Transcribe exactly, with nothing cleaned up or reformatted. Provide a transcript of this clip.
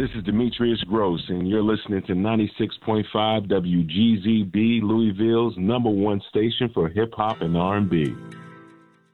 This is Demetrius Gross, and you're listening to ninety-six point five W G Z B, Louisville's number one station for hip-hop and R and B.